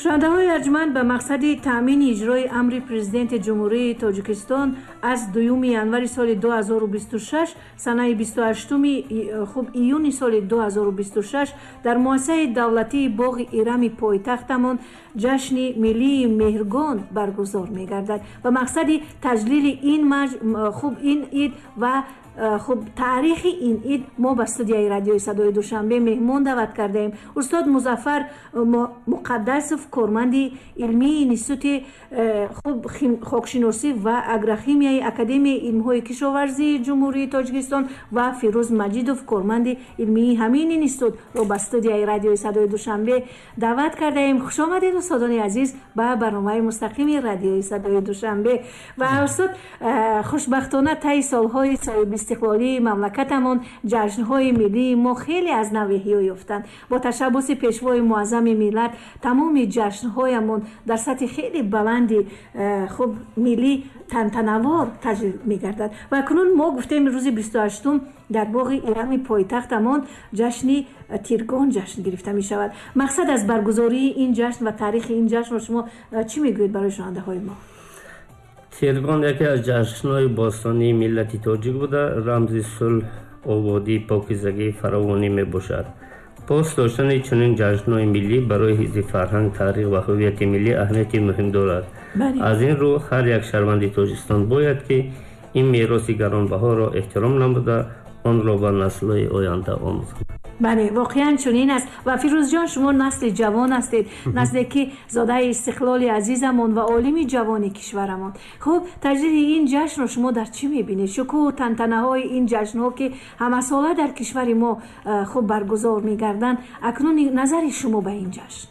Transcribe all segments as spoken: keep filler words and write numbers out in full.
шунавандаҳои арҷманд ба мақсади таъмини иҷрои амри президенти ҷумҳурии Тоҷикистон аз дуюми январи соли ду ҳазору бисту шаш санаи бисту ҳаштуми хуб июни соли ду ҳазору бисту шаш дар муассисаи давлатии боғи ирами пойтахтамон ҷашни миллии меҳргон баргузор мегардад. Ба мақсади таҷлили ин хуб ин ид ва خب تاریخ این اید ما به استودیوی رادیوی صدای دوشنبه مهمان دعوت کردیم. استاد مظفر مقدسов کارمند علمی اینستیتوت خب خاکشناسی و اگروخیمیای اکادمی علم‌های کشاورزی جمهوری تاجیکستان و فیروز مجیدوف کارمند علمی همین اینستیتوت رو به استودیوی رادیوی صدای دوشنبه دعوت کردیم. خوش آمدید استادان عزیز به برنامه مستقیم رادیوی صدای دوشنبه. و استاد خوشبختانه طی سالهای صاحب استقلالی مملکتمون جشن‌های ملی ما خیلی از نوحه‌ها یافتند. با تشبث پیشوای معظم ملت تمام جشن‌هایمون در سطح خیلی بلندی خب ملی تنتنوار تجربه می‌گردد. و کنون ما گفتیم روز بیست و هشتم در باغ ایرانی پایتختمان جشن تیرگان جشن گرفته می شود. مقصد از برگزاری این جشن و تاریخ این جشن رو شما چی میگویید برای شنونده‌های ما؟ تیرگان یکی از جشن‌های باستانی ملت تاجیک بوده، رمز صلح، آبادی، پاکیزگی فراوانی میباشد. پاس داشتن چنین جشن‌های ملی برای حفظ فرهنگ، تاریخ و هویت ملی اهمیت مهم دارد. از این رو هر یک شهروند تاجیکستان باید که این میراث گرانبها را احترام نموده آن را به نسل‌های آینده آموزد. بله واقعا چنین است. و فیروز جان شما نسل جوان هستید، نسلی که زاده استقلال عزیزمون و عالم جوان کشورمون. خب تجربه این جشن رو شما در چی میبینید؟ شکوه و تنتنه های این جشن ها که همه ساله در کشور ما خب برگزار میگردن، اکنون نظر شما به این جشن؟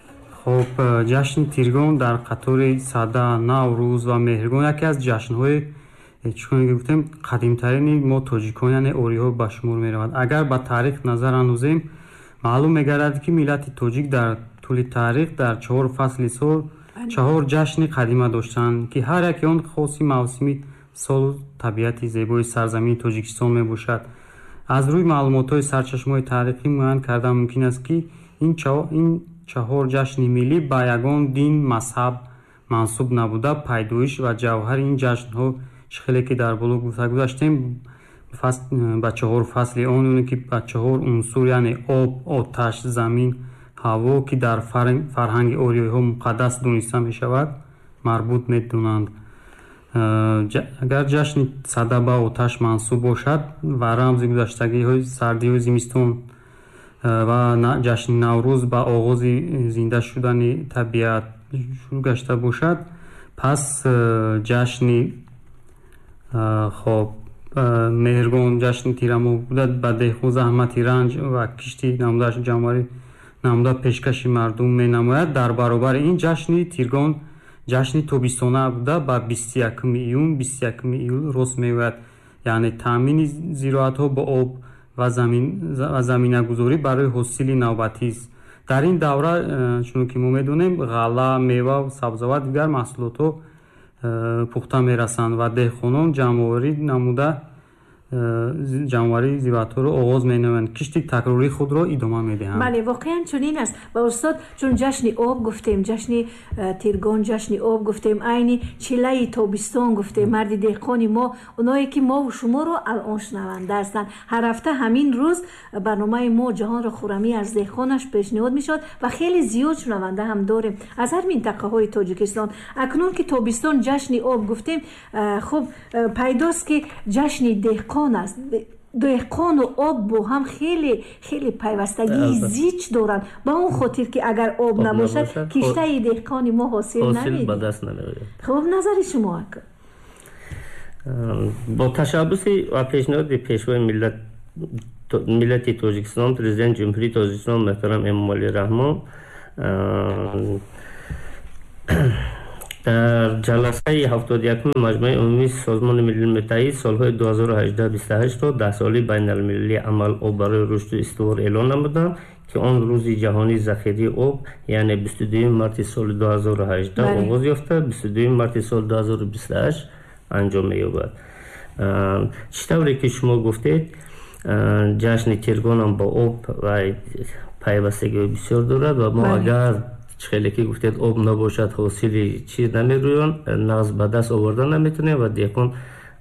خب جشن تیرگان در قطار ساده، نوروز و مهرگان یکی از جشن های چون گفتم قدیمترین ما تاجیکان یعنی اوری‌ها به شمار می‌رود. اگر با تاریخ نظر اندازیم معلوم می‌گردد که ملت تاجیک در طول تاریخ در چهار فصل سال چهار جشن قدیمه داشتند که هر یک آن خاصی موسمی سال طبیعت زیبای سرزمین تاجیکستان میباشد. از روی معلومات‌های سرچشمه‌های تاریخی معین کردن ممکن است که این چهار این چهار جشن ملی به یگان دین مذهب منسوب نبوده، پیدایش و جوهر این جشن‌ها خیلی که در بالا گفته گذاشتیم با چهار فصل آن اونه که با چهار عنصر یعنی آب، آتش، زمین، هوا که در فرهنگ اوریایی ها مقدس دونسته می شود مربوط می دونند. اگر جشن ساده به آتش منسوب باشد و رمز گذشتگی های سردی و زمستان و جشن نوروز با آغاز زنده شدن طبیعت شروع گشته باشد، پس جشن خب مهرگان جشن تیرمو بودد به دهخو زحمتی رنج و کشتی نمودش جمعاری نموده پیشکشی مردم می نماید. در برابر این جشن تیرگان جشن توبیستانه بوده با بیست و یکم ایون بیست و یکم ایول راست میوید، یعنی تامین زراعت ها با آب و زمین و زمینه گذاری برای حاصل نوبتی است. در این دوره چون که ما میدونیم غله، میوه و سبزیجات دیگر محصولات ها پخته میرسند و دهخانان جمع‌آوری نموده جمع‌آوری زیبات‌ها رو آغاز می‌نمایند، کشتی تکراری خود را ادامه می‌دهند. بله واقعا چنین است. و استاد چون جشن آب گفتیم، جشن تیرگان، جشن آب گفتیم، عین چله تابستان گفتیم، مرد دهقان ما، اونایی که ما و شما رو الان شنونده هستند، هر هفته همین روز برنامه ما جهان را خرمی از دهقانش پیشنهاد می‌شد و خیلی زیاد شنونده هم داریم از هر منطقه‌های تاجیکستان. اکنون که تابستان جشن آب گفتیم، خب پیداست که جشن دهقان است. دهقان و آب با هم خیلی خیلی پیوستگی زیچ دارند، با اون خاطر که اگر آب نباشد کشته دهقان ما حاصل نمیده. به دست نمیاد. خب نظر شما؟ با تشبث و پیشنهاد پیشوای ملت ملت تاجیکستان، پرزیدنت جمهوری تاجیکستان محترم امامعلی رحمان در جلسه هفتاد و یکم مجمع عمومی سازمان ملل متحد سالهای دو هزار و هجده بیست و هشت را ده ساله بین المللی عمل آب برای رشد و استوار اعلان نمودند که آن روز جهانی ذخیره آب یعنی بیست و دوم مارس سال دو هزار و هجده آغاز یافته، بیست و دوم مارس سال دو هزار و بیست و هشت انجام می‌یابد. چطوری که شما گفتید جشن تیرگان هم با آب و پیوستگی بسیار دارد و ما اگر خیلی که گفتید آب نباشد حاصلی چیز نمیرویان، نغز به دست آوردن نمیتونه و دیگون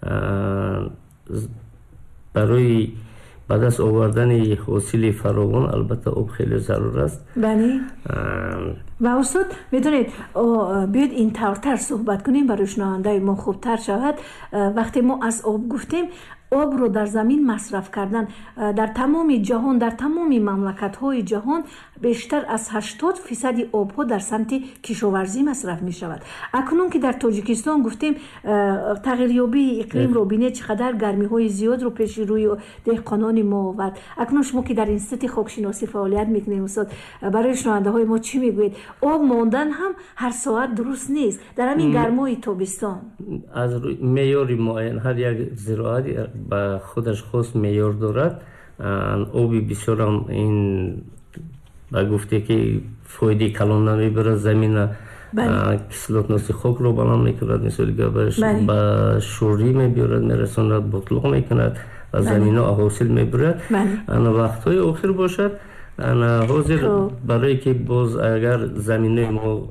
برای به دست آوردن حاصل فراوان البته آب خیلی ضرور است. بله. و استاد میدونید بیاید این طورتر صحبت کنیم برای شنونده ما خوبتر شود. وقتی ما از آب گفتیم، آب رو در زمین مصرف کردن در تمام جهان، در تمام مملکت های جهان بیشتر از هشتاد فیصد آب ها در سمت کشاورزی مصرف می شود. اکنون که در تاجیکستان گفتیم تغییریابی اقلیم رو بینید چقدر گرمی های زیاد رو پیش روی دهقانان ما آورد. اکنون شما که در اینستیتوت خاکشناسی فعالیت میکنید استاد، برای شنونده های ما چی میگوید؟ آب ماندن هم هر ساعت درست نیست در همین گرمای تابستان. از معیار معین هر یک زراعت با خودش خاص معیار دارد. آبی بسیار هم این با گفته که فایده کلان نمیبرد، زمین کسلاتناسی خاک رو بلند میکند، مثل گابش با شوری میبرد، میرساند، بطلاق میکند و زمین ها حاصل میبرد. انا وقت های آخر باشد انا حاضر برای که باز اگر زمین ما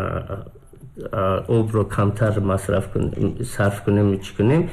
آب رو کمتر مصرف کنیم، صرف کنیم، چی کنیم،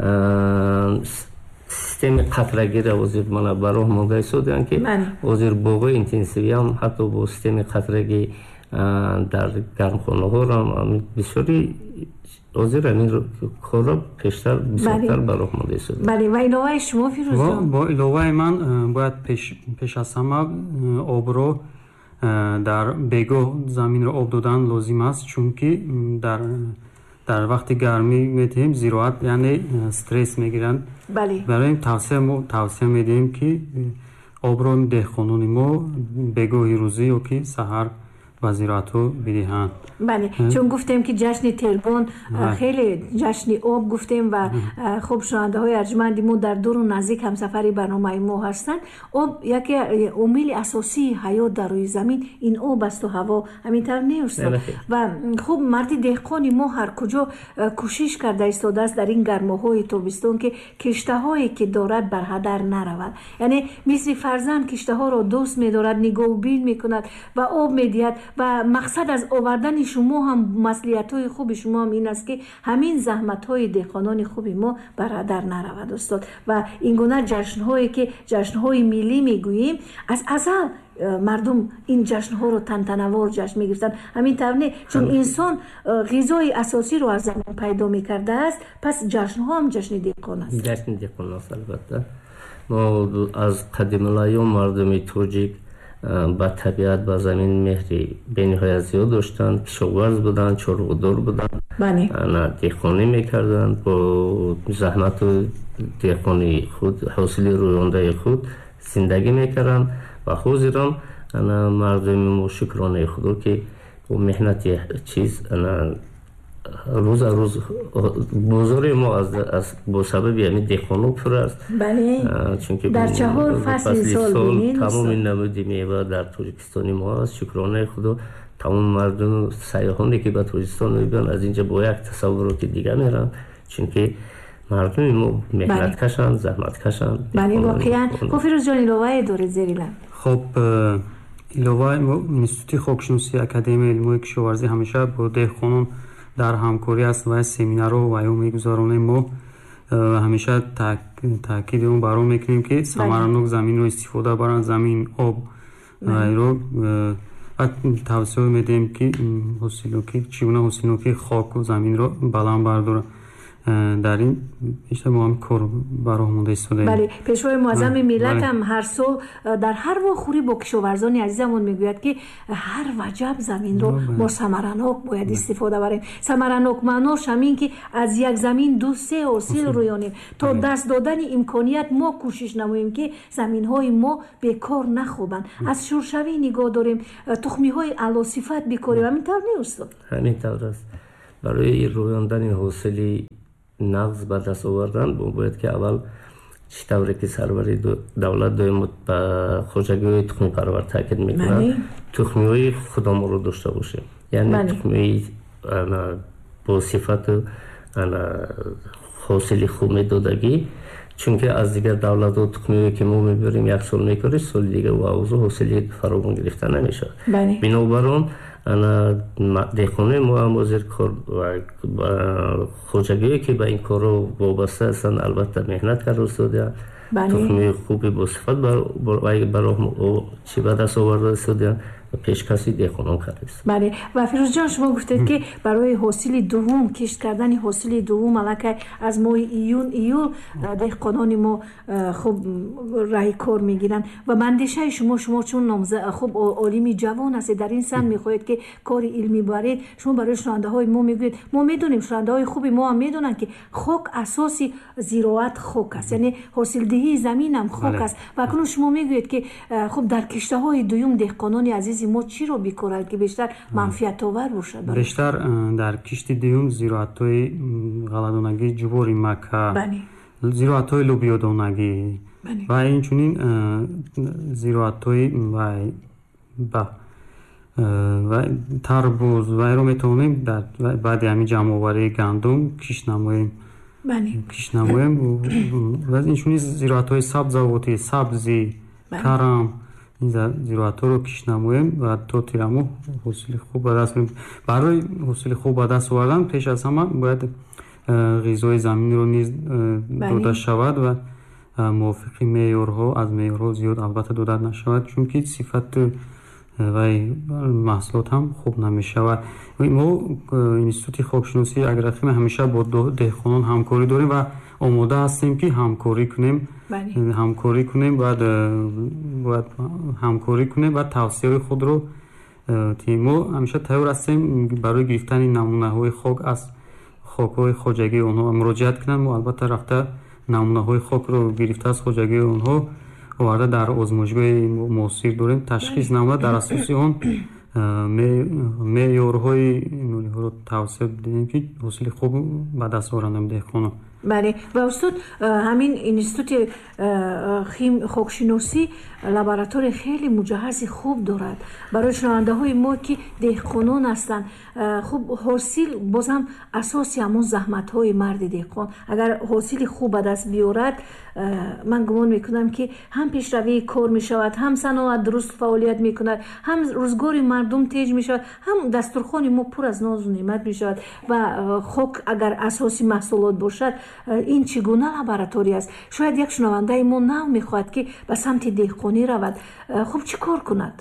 سیستم قطره‌گیری وزیر من برای ماگای سودن که وزیر باغ اینتنسیوی هم حتی با سیستم قطره‌گیری در گرمخانه ها را بسیاری وزیر این کارا پیشتر بسیارتر برای ماگای سودن. بله. و علاوه شما فیروز جان؟ با علاوه من باید پیش پیش از همه آب رو در بگاه زمین رو آب دادن لازم است، چون که در در وقت گرمی میتیم زراعت یعنی استرس میگیرن. بله. برای این توصیه ما توصیه میدیم که آب رو دهقانان ما بگاهی روزی و که سحر و زراعت رو بدهند. بله. چون گفتیم که جشن تربون خیلی جشن آب گفتیم و خوب شنونده های ارجمندی ما در دور و نزدیک هم سفری برنامه ما هستند. آب یکی عامل اساسی حیات در روی زمین این آب است و هوا همینطور نیست. و خوب مرد دهقانی ما هر کجا کوشش کرده ایستاده است در این گرماهای تابستان که کشته هایی که دارد بر هدر نرود. یعنی مثل فرزند کشته ها را دوست می‌دارد، نگاه و بین می‌کند و آب می‌دهد و مقصد از آوردن شما هم مسئولیت های خوب شما هم این است که همین زحمت های دهقانان خوب ما بر هدر نرود استاد. و این گونه جشن هایی که جشن های ملی میگوییم از ازل مردم این جشن ها رو تنتنوار جشن میگیرند. همین طور نه، چون انسان غذای اساسی رو از زمین پیدا میکرده است، پس جشن ها هم جشن دهقان است. جشن دهقان است البته. ما از قدیم الایام مردم تاجیک با طبیعت با زمین مهری بین‌های زیاد داشتند، کشاورز بودند، چاره‌دار بودند، دهقانی میکردند، با زحمت و دهقانی خود حاصل رویانده خود زندگی میکردند و حاضران مردم ما شکرانه خدا که با محنت چیز روز روز بازار ما از از با سبب یعنی دهقانو پر است. بله. چون در چهار فصل سال بینید تمام نمودی میوه در تاجیکستان ما است. شکرانه خدا تمام مردم سیاحانی که به تاجیکستان میبینن از اینجا با یک تصورات دیگه میرن، چون که مردم ما محنت کشند، زحمت کشند. بله واقعا. خب فیروز جان علاوه دارید زیریلا؟ خب علاوه اینستیتوت خاکشناسی اکادمی علوم کشاورزی همیشه با دهقانان در همکاری است و سمینار و ایام میگذارونیم. ما همیشه تاکید اون برام میکنیم که ثمرانک زمین رو استفاده برن، زمین آب رو و توصیه میدیم که حاصلوکی چگونه حاصلوکی خاک و زمین رو بلند بردارن. در این بیشتر ما هم کار برای همونده استفاده. بله. پیشوای معظم ملت هم هر سال در هر واخوری با کشاورزان عزیزمون میگوید که هر وجب زمین رو ما ثمرانک باید استفاده بریم. ثمرانک معناش همین که از یک زمین دو سه حاصل رویانیم تا دست دادن امکانیت ما کوشش نماییم که زمین های ما بیکار نخوابند. از شورشوی نگاه داریم، تخمی های اعلی صفت بیکاریم. همین طور نیست؟ همین طور است. برای رویاندن حاصل نغز به دست آوردن باید که اول چطوری که سروری دولت دائم به خوشگی های تخمی پرور تاکید میکنند، تخمی های خودم رو داشته باشیم. یعنی تخمی با صفت حاصل خوب میدادگی، چون که از دیگر دولت و تخمی هایی که ما میبریم یک سال میکنیم، سال دیگر و اوضاع حاصل فراوان گرفته نمیشه. بنابراین ана деҳқонони мо ҳам ҳозир хоҷагие ки ба ин корро вобаста ҳастанд албатта меҳнат карда истодаанд, тухми хуби босифат барои чӣ ба даст оварда истодаанд ва пешкаси деҳқонон кардааст. бале. ва фирӯзҷон, шумо гуфтед ки барои ҳосили дуввум, кишт кардани ҳосили дуввум аллакай аз моҳи июн июл деҳқонони мо хуб раҳи кор мегиранд ва ба андешаи шумо шумо чун хуб олими ҷавон ҳастед, дар ин сан мехоҳед ки кори илмӣ баред, шумо барои шунавандаҳои мо мегӯед, мо медонем, шунавандаҳои хуби мо ҳам медонанд ки хок асоси зироат хок аст, яъне ҳосилдиҳии замин ҳам хок аст. ва акнун шумо мегӯед ки хуб дар киштаҳои дуюм деҳқонони азизи мо чиро бикоранд ки бештар манфиатовар бошад? бештар дар кишти дуюм зироатҳои ғалладонагӣ, ҷувори макка, зироатҳои лӯбиёдонагӣ ва инчунин зироатҳои тарбуз вайро метавонем баъди ҳамин ҷамъоварии гандум кишт намоем кишт намоем ва инчунин зироатҳои сабзавотӣ, сабзӣ, карам, зироатҳоро кишт намоем ва то тирамоҳ ҳосили хуб ба даст меорем. Барои ҳосили хуб ба даст овардан пеш аз ҳама бояд ғизои заминро низ дода шавад ва мувофиқи меъёрҳо, аз меъёрҳо зиёд албатта дода нашавад, чунки сифати вай маҳсулот ҳам хуб намешавад. мо институти хокшиносии агрохимия ҳамеша бо деҳқонон ҳамкорӣ дорем ва омода ҳастем ки ҳамкорӣ кунем ҳамкорӣ кунем баъд бояд ҳамкорӣ кунем ва тавсияҳои худро мо ҳамеша тайёр ҳастем барои гирифтани намунаҳои хок аз хокҳои хоҷагии онҳо муроҷиат кунанд. мо албатта рафта намунаҳои хокро гирифта аз хоҷагии онҳо оварда дар озмоишгоҳи муосир дорем ташхис намуда, дар асоси он меъёрҳои нуриҳоро тавсия дидем ки ҳосили хуб ба даст орандам деҳқонон. бале. ва устод ҳамин институти хокшиносӣ лаборатория хеле муҷаҳҳази хуб дорад барои шунавандаҳои мо ки деҳқонон ҳастанд. хуб ҳосил бозам асоси ҳамон заҳматҳои марди деҳқон. агар ҳосили хуб ба даст биёрад, ман гумон мекунам ки ҳам пешравии кор мешавад, ҳам саноат дуруст фаъолият мекунад, ҳам рӯзгори мардум теҷ мешавад, ҳам дастурхони мо пур аз нозу неъмат мешавад. ва хок агар асоси маҳсулот бошад, ин чӣ гуна лаборатория аст? шояд як шунавандаи мо нав мехоҳад ки ба самти деҳқонӣ равад. хуб чӣ кор кунад?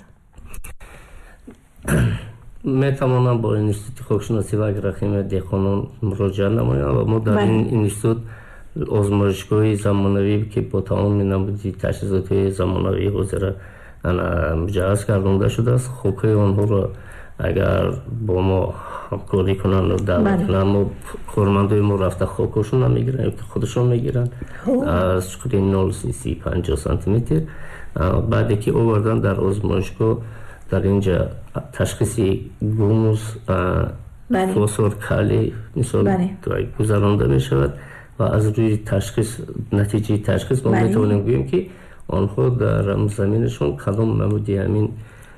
метавонам бо институти хокшиносӣ ва агрохимия деҳқонон муроҷиат намоям ва мо дар ин институт озмоишгоҳи замонавӣ ки бо тамоми намуди таҷҳизоти замонавӣ ҳозир муҷаҳҳаз гардонда шудааст. хокҳои онҳоро агар бо мо ҳамкорӣ кунанд даъват кунанд, мо кормандои мо рафта хокҳошонро мегиранд, ёки худашон мегиранд аз чуқури нол сиси панҷоҳ сантиметр. баъде ки овардан дар озмоишгоҳ дар инҷа ташхиси гумус, фосфор, калий мисол гузаронда мешавад ва аз рӯи ташхис натиҷаи ташхис мо метавонем гӯем ки онҳо дар заминашон кадом намуди ҳамин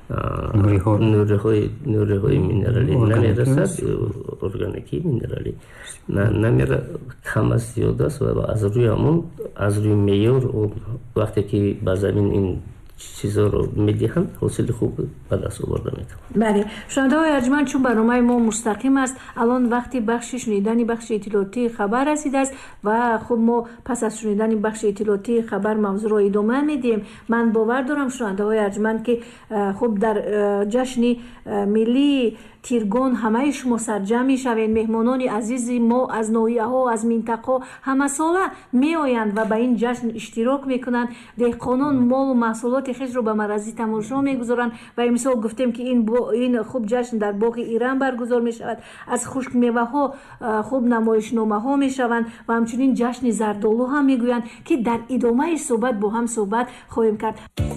нуриҳои минералӣ намерасад, органикӣ минералӣ намера кам аст, зиёд аст ва аз рӯи ҳамон аз рӯи меъёр вақте ки ба замин ин чизоро медиҳанд ҳосили хуб ба даст оварда метавонад. бале. шунавандаҳои арҷманд, чун барномаи мо мустақим аст, алон вақти бахши шунидани бахши иттилоотии хабар расидааст ва хуб мо пас аз шунидани бахши иттилоотии хабар мавзӯъро идома медиҳем. ман бовар дорам шунавандаҳои арҷманд ки хуб дар ҷашни миллии тиргон ҳамаи шумо сарҷамъ мешавед. меҳмонони азизи мо аз ноҳияҳо, аз минтақаҳо ҳамасола меоянд ва ба ин ҷашн иштирок мекунанд. деҳқонон молу маҳсулоти хешро ба маърази тамошо мегузоранд ва имсол гуфтем ки ин ин хуб ҷашн дар боғи Иран баргузор мешавад. аз хушкмеваҳо хуб намоишномаҳо мешаванд ва ҳамчунин ҷашни зардолу ҳам мегӯянд ки дар идомаи суҳбат бо ҳам суҳбат хоҳем кард.